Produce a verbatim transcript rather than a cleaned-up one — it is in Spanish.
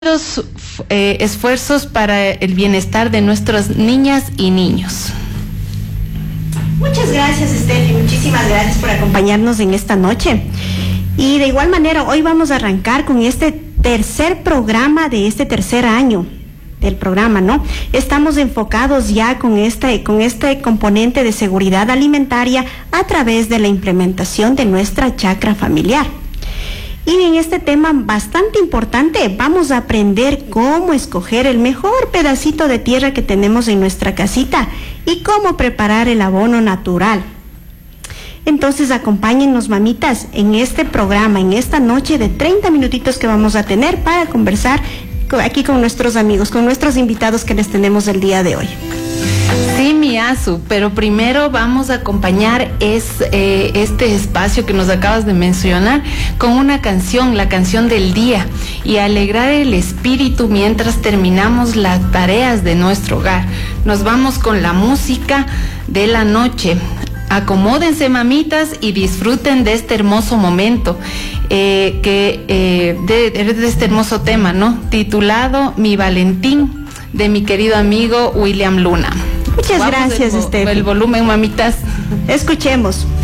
Los eh, esfuerzos para el bienestar de nuestras niñas y niños. Muchas gracias, Steffi, muchísimas gracias por acompañarnos en esta noche. Y de igual manera, hoy vamos a arrancar con este tercer programa de este tercer año del programa, ¿no? Estamos enfocados ya con este, con este componente de seguridad alimentaria a través de la implementación de nuestra chacra familiar. Y en este tema bastante importante vamos a aprender cómo escoger el mejor pedacito de tierra que tenemos en nuestra casita y cómo preparar el abono natural. Entonces acompáñennos, mamitas, en este programa, en esta noche de treinta minutitos que vamos a tener para conversar aquí con nuestros amigos, con nuestros invitados que les tenemos el día de hoy. Sí, mi Azu, pero primero vamos a acompañar es, eh, este espacio que nos acabas de mencionar con una canción, la canción del día, y alegrar el espíritu mientras terminamos las tareas de nuestro hogar. Nos vamos con la música de la noche. Acomódense, mamitas, y disfruten de este hermoso momento, eh, que eh, de, de este hermoso tema, ¿no? Titulado Mi Valentín, de mi querido amigo William Luna. Muchas Vamos gracias, el, Steffi. El volumen, mamitas. Escuchemos.